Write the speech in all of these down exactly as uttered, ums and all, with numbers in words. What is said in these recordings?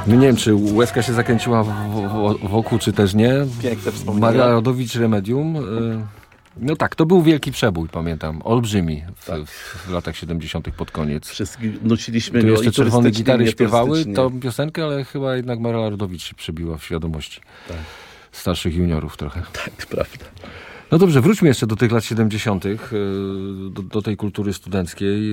No nie wiem, czy łezka się zakręciła w, w, wokół, czy też nie. Piękne wspomnienia. Maria Rodowicz, Remedium. No tak, to był wielki przebój, pamiętam. Olbrzymi w, Tak. w latach siedemdziesiątych pod koniec. Wszyscy nuciliśmy Tu go jeszcze i Czerwone turystycznie, Gitary i śpiewały nieturystycznie. tą piosenkę, ale chyba jednak Maria Rodowicz się przebiła w świadomości Tak. starszych juniorów trochę. Tak, prawda. No dobrze, wróćmy jeszcze do tych lat siedemdziesiątych, do, do tej kultury studenckiej.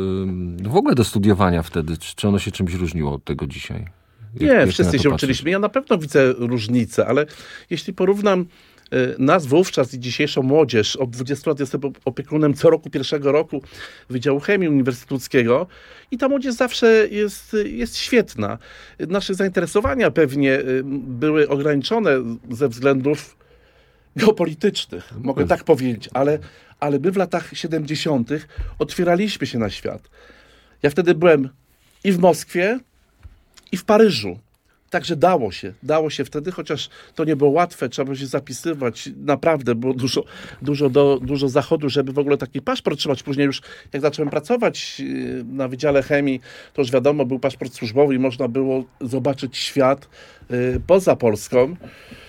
W ogóle do studiowania wtedy. Czy, czy ono się czymś różniło od tego dzisiaj? Jak, Nie, jak wszyscy na to się patrzeć? uczyliśmy. Ja na pewno widzę różnicę, ale jeśli porównam y, nas wówczas i dzisiejszą młodzież, od dwudziestu lat jestem opiekunem co roku, pierwszego roku Wydziału Chemii Uniwersytetu Łódzkiego i ta młodzież zawsze jest, jest świetna. Nasze zainteresowania pewnie y, były ograniczone ze względów geopolitycznych, mogę tak powiedzieć, ale, ale my w latach siedemdziesiątych otwieraliśmy się na świat. Ja wtedy byłem i w Moskwie, i w Paryżu. Także dało się. Dało się wtedy, chociaż to nie było łatwe, trzeba było się zapisywać. Naprawdę było dużo, dużo, do, dużo zachodu, żeby w ogóle taki paszport trzymać. Później już, jak zacząłem pracować na Wydziale Chemii, to już wiadomo, był paszport służbowy i można było zobaczyć świat y, poza Polską.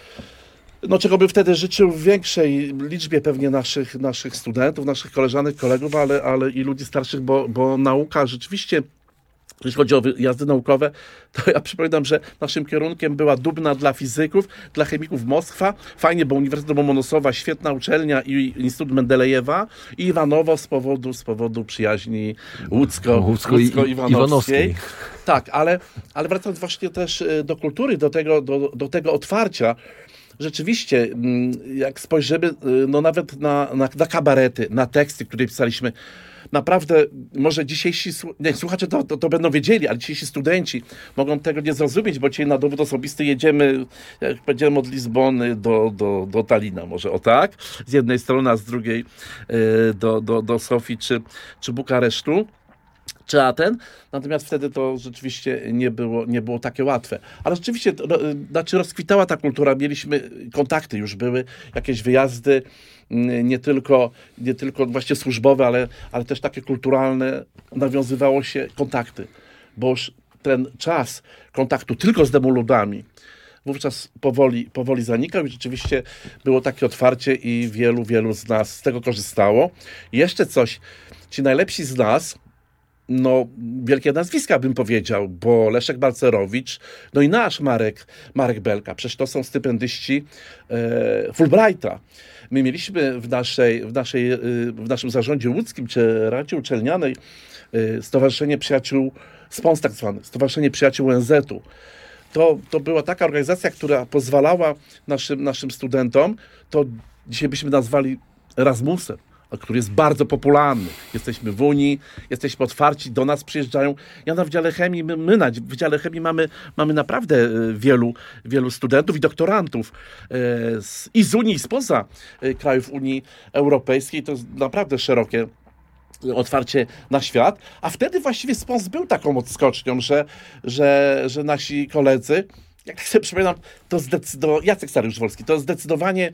No, czego bym wtedy życzył w większej liczbie pewnie naszych, naszych studentów, naszych koleżanek, kolegów, ale, ale i ludzi starszych, bo, bo nauka rzeczywiście, jeśli chodzi o wyjazdy naukowe, to ja przypominam, że naszym kierunkiem była Dubna dla fizyków, dla chemików Moskwa. Fajnie, bo Uniwersytet Lomonosowa, świetna uczelnia i Instytut Mendelejewa i Iwanowo z powodu, z powodu przyjaźni łódzko, łódzko-iwanowskiej. Tak, ale, ale wracając właśnie też do kultury, do tego, do, do tego otwarcia, rzeczywiście, jak spojrzymy no nawet na, na, na kabarety, na teksty, które pisaliśmy, naprawdę, może dzisiejsi nie, słuchacze to, to, to będą wiedzieli, ale dzisiejsi studenci mogą tego nie zrozumieć, bo dzisiaj na dowód osobisty jedziemy, jak powiedziałem, od Lizbony do, do, do Talina, może o tak, z jednej strony, a z drugiej do, do, do Sofii czy, czy Bukaresztu. Czy Aten, natomiast wtedy to rzeczywiście nie było, nie było takie łatwe. Ale rzeczywiście, ro, znaczy rozkwitała ta kultura, mieliśmy kontakty, już były jakieś wyjazdy, nie tylko, nie tylko właśnie służbowe, ale, ale też takie kulturalne, nawiązywało się kontakty, bo już ten czas kontaktu tylko z demoludami wówczas powoli, powoli zanikał i rzeczywiście było takie otwarcie i wielu, wielu z nas z tego korzystało. I jeszcze coś, ci najlepsi z nas, no, wielkie nazwiska bym powiedział, bo Leszek Balcerowicz, no i nasz Marek, Marek Belka, przecież to są stypendyści e, Fulbrighta. My mieliśmy w, naszej, w, naszej, e, w naszym zarządzie łódzkim, czy Radzie Uczelnianej e, Stowarzyszenie Przyjaciół, SPONS tak zwane, Stowarzyszenie Przyjaciół O N Z-u. To, to była taka organizacja, która pozwalała naszym, naszym studentom, to dzisiaj byśmy nazwali Erasmusem, który jest bardzo popularny. Jesteśmy w Unii, jesteśmy otwarci, do nas przyjeżdżają. Ja na Wydziale Chemii, my, my na Wydziale Chemii mamy, mamy naprawdę wielu, wielu studentów i doktorantów e, z, i z Unii, i spoza e, krajów Unii Europejskiej. To jest naprawdę szerokie otwarcie na świat. A wtedy właściwie SPONS był taką odskocznią, że, że, że nasi koledzy, jak sobie przypominam, to zdecydowanie, Jacek Saryusz-Wolski, to zdecydowanie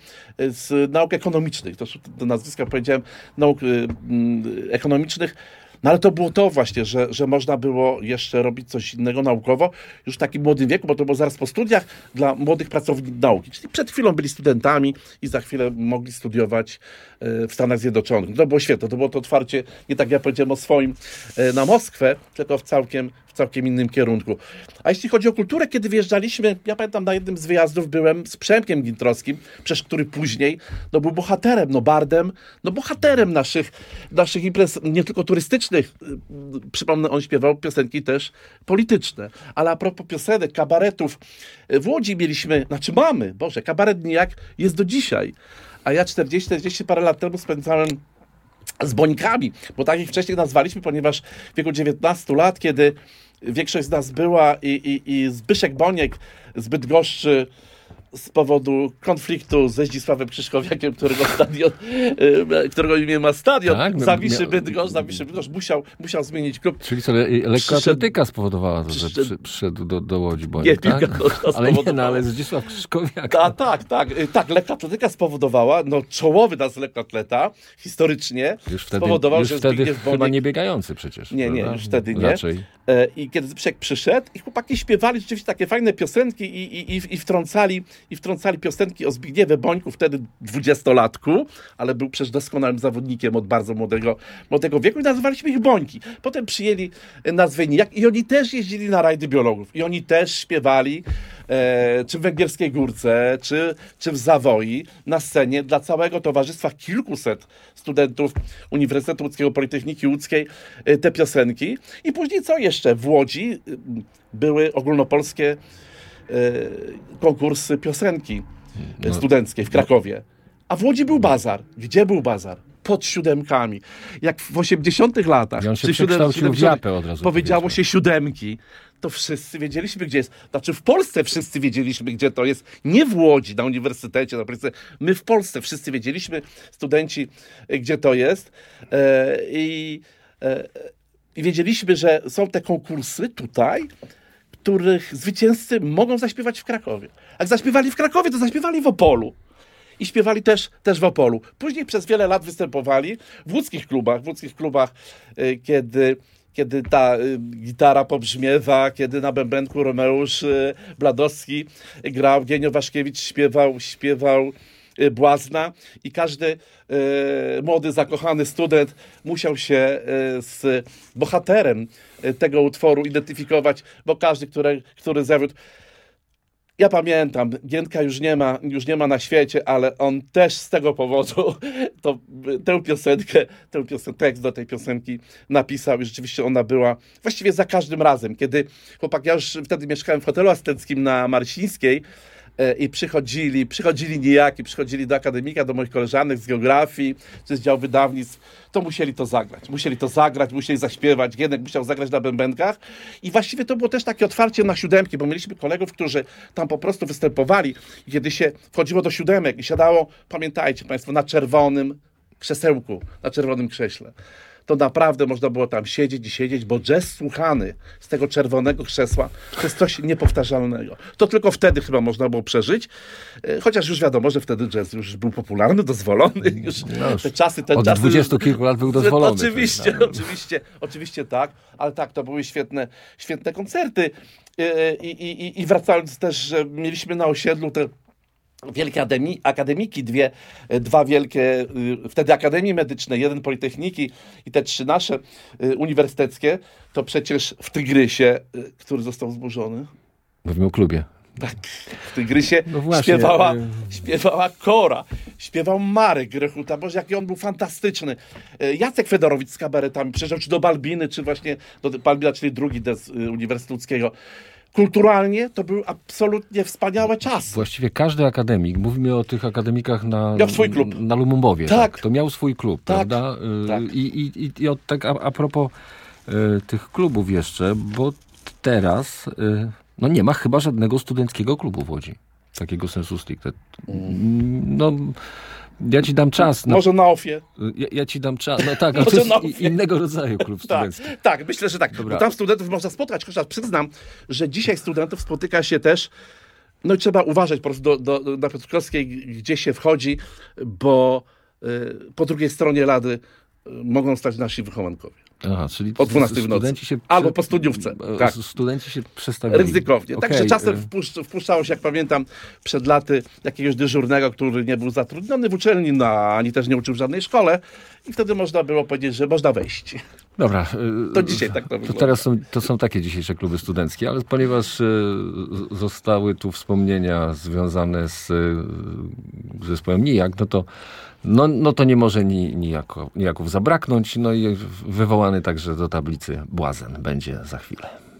z nauk ekonomicznych, to do nazwiska powiedziałem, nauk y, y, ekonomicznych, no ale to było to właśnie, że, że można było jeszcze robić coś innego naukowo, już w takim młodym wieku, bo to było zaraz po studiach dla młodych pracowników nauki, czyli przed chwilą byli studentami i za chwilę mogli studiować y, w Stanach Zjednoczonych. To było świetne, to było to otwarcie, nie tak jak ja powiedziałem o swoim, y, na Moskwę, tylko w całkiem w całkiem innym kierunku. A jeśli chodzi o kulturę, kiedy wjeżdżaliśmy, ja pamiętam, na jednym z wyjazdów byłem z Przemkiem Gintrowskim, przecież który później no, był bohaterem, no bardem, no bohaterem naszych, naszych imprez, nie tylko turystycznych. Przypomnę, on śpiewał piosenki też polityczne. Ale a propos piosenek, kabaretów, w Łodzi mieliśmy, znaczy mamy, Boże, kabaret nijak jest do dzisiaj. A ja czterdzieści czterdzieści parę lat temu spędzałem z Bońkami, bo tak ich wcześniej nazwaliśmy, ponieważ w wieku dziewiętnastu lat, kiedy większość z nas była i, i, i Zbyszek Boniek z Bydgoszczy z powodu konfliktu ze Zdzisławem Krzyszkowiakiem, którego stadion, którego imię ma stadion, tak, Zawiszy Bydgoszcz, Zawiszy Bydgoszcz musiał, musiał zmienić klub. Czyli co, lekkoatletyka spowodowała, że przyszedł, przyszedł do, do Łodzi Boniek, nie, tak? Ale nie, no, ale Zdzisław Krzyszkowiak. A, tak, tak, tak, lekkoatletyka spowodowała, no czołowy nas lekkoatleta, historycznie, już wtedy, spowodował, już że wtedy Zbigniew Boniek... chyba nie biegający przecież. Nie, prawda? nie, już wtedy nie. Raczej. I kiedy Zbyszek przyszedł i chłopaki śpiewali rzeczywiście takie fajne piosenki i, i, i, i, wtrącali, i wtrącali piosenki o Zbigniewie Bońku, wtedy dwudziestolatku, ale był przecież doskonałym zawodnikiem od bardzo młodego, młodego wieku i nazywaliśmy ich Bońki. Potem przyjęli nazwę nijak i oni też jeździli na rajdy biologów i oni też śpiewali e, czy w Węgierskiej Górce, czy, czy w Zawoi na scenie dla całego towarzystwa kilkuset studentów Uniwersytetu Łódzkiego, Politechniki Łódzkiej e, te piosenki. I później co jeszcze? Jeszcze w Łodzi były ogólnopolskie e, konkursy piosenki no. studenckiej w Krakowie. A w Łodzi był bazar. Gdzie był bazar? Pod siódemkami. Jak w osiemdziesiątych latach, on się czy siódemdziesiątych, w japę od razu powiedziało się siódemki, to wszyscy wiedzieliśmy, gdzie jest. Znaczy w Polsce wszyscy wiedzieliśmy, gdzie to jest. Nie w Łodzi, na uniwersytecie, na Polsce. My w Polsce wszyscy wiedzieliśmy, studenci, gdzie to jest. E, I e, I wiedzieliśmy, że są te konkursy tutaj, których zwycięzcy mogą zaśpiewać w Krakowie. Jak zaśpiewali w Krakowie, to zaśpiewali w Opolu. I śpiewali też, też w Opolu. Później przez wiele lat występowali w łódzkich klubach, w łódzkich klubach, kiedy, kiedy ta gitara pobrzmiewa, kiedy na bębenku Romeusz Bladowski grał, Genio Waszkiewicz śpiewał, śpiewał Błazna i każdy e, młody, zakochany student musiał się e, z bohaterem tego utworu identyfikować, bo każdy, który, który zawiódł. Ja pamiętam, Gienka już nie ma, już nie ma na świecie, ale on też z tego powodu to, tę piosenkę, tę piosen- tekst do tej piosenki napisał i rzeczywiście ona była właściwie za każdym razem. Kiedy chłopak, ja już wtedy mieszkałem w hotelu asystenckim na Marsińskiej, i przychodzili, przychodzili nijaki, przychodzili do akademika, do moich koleżanek z geografii, czy z dział wydawnictw, to musieli to zagrać. Musieli to zagrać, musieli zaśpiewać. Gienek musiał zagrać na bębenkach. I właściwie to było też takie otwarcie na siódemki, bo mieliśmy kolegów, którzy tam po prostu występowali. I kiedy się wchodziło do siódemek i siadało, pamiętajcie Państwo, na czerwonym krzesełku, na czerwonym krześle. To naprawdę można było tam siedzieć i siedzieć, bo jazz słuchany z tego czerwonego krzesła to jest coś niepowtarzalnego. To tylko wtedy chyba można było przeżyć, chociaż już wiadomo, że wtedy jazz już był popularny, dozwolony. Już no, te czasy, te od czasy... dwudziestu kilku lat był dozwolony. Oczywiście, no. oczywiście, oczywiście tak, ale tak, to były świetne, świetne koncerty. I, i, i, i wracając też, że mieliśmy na osiedlu te wielkie akademi- akademiki, dwie, dwa wielkie, y, wtedy akademie medyczne, jeden politechniki i te trzy nasze y, uniwersyteckie, to przecież w Tygrysie, y, który został zburzony. W klubie. Tak, w Tygrysie no właśnie, śpiewała, y... śpiewała Kora, śpiewał Marek Grechuta, boże jaki on był fantastyczny. Y, Jacek Fedorowicz z kabaretami przyjeżdżał czy do Balbiny, czy właśnie do Balbina, czyli drugi des y, Uniwersytetu Łódzkiego. Kulturalnie to były absolutnie wspaniałe czasy. Właściwie każdy akademik, mówimy o tych akademikach na, miał swój klub. na Lumumbowie, tak. tak, to miał swój klub, tak. prawda? Tak. I, i, i, i od, tak a, a propos y, tych klubów jeszcze, bo teraz y, no nie ma chyba żadnego studenckiego klubu w Łodzi. Takiego sensu stricte. Mm. No... Ja ci dam czas. Na... Może na ofie. Ja, ja ci dam czas. No tak, ale to jest innego rodzaju klub studencki. tak, tak, myślę, że tak. Bo tam studentów można spotkać, chociaż przyznam, że dzisiaj studentów spotyka się też, no i trzeba uważać po prostu do, do, na Piotrkowskiej, gdzie się wchodzi, bo y, po drugiej stronie lady y, mogą stać nasi wychowankowie. Aha, czyli o dwunastej w nocy. Się Albo po studniówce. Tak. Studenci się przestawili. Ryzykownie. Okay. Także czasem wpuszcz, wpuszczało się, jak pamiętam, przed laty jakiegoś dyżurnego, który nie był zatrudniony w uczelni, no, ani też nie uczył w żadnej szkole. I wtedy można było powiedzieć, że można wejść. Dobra. To dzisiaj tak to wygląda. To teraz są, to są takie dzisiejsze kluby studenckie, ale ponieważ zostały tu wspomnienia związane z zespołem Nijak, no to No, no to nie może ni, nijako, nijaków zabraknąć. No i wywołany także do tablicy Błazen będzie za chwilę.